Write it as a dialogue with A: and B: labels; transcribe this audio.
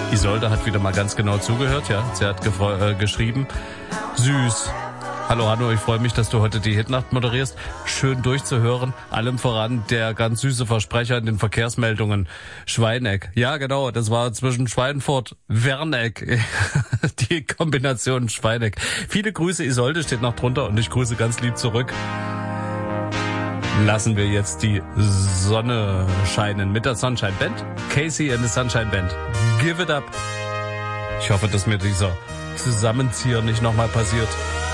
A: Isolde hat wieder mal ganz genau zugehört, ja. Sie hat geschrieben, süß. Hallo Hanno, ich freue mich, dass du heute die Hitnacht moderierst. Schön durchzuhören. Allem voran der ganz süße Versprecher in den Verkehrsmeldungen. Schweineck. Ja, genau, das war zwischen Schweinfurt, Werneck. Die Kombination Schweineck. Viele Grüße, Isolde steht noch drunter und ich grüße ganz lieb zurück. Lassen wir jetzt die Sonne scheinen mit der Sunshine Band. Casey and the Sunshine Band. Give it up. Ich hoffe, dass mir dieser Zusammenzieher nicht nochmal passiert.